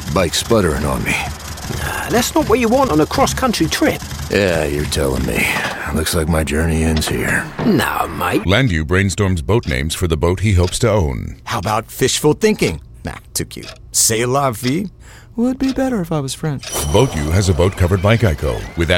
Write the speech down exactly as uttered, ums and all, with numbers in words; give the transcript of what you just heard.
bike sputtering on me. Nah, that's not what you want on a cross-country trip. Yeah, you're telling me. Looks like my journey ends here. No, mate. Landu brainstorms boat names for the boat he hopes to own. How about fishful thinking? Nah, too cute. C'est la vie? Would be better if I was French. Boat U has a boat covered by Geico with